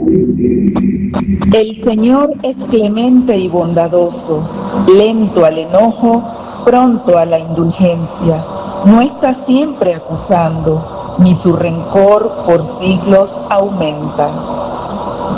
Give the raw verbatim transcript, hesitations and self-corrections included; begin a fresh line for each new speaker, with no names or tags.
El Señor es clemente y bondadoso, lento al enojo, pronto a la indulgencia. No está siempre acusando, ni su rencor por siglos aumenta.